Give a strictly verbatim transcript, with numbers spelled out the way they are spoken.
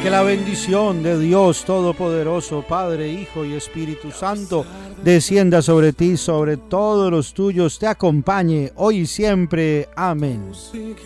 que la bendición de Dios Todopoderoso, Padre, Hijo y Espíritu Santo, descienda sobre ti, sobre todos los tuyos, te acompañe hoy y siempre. Amén.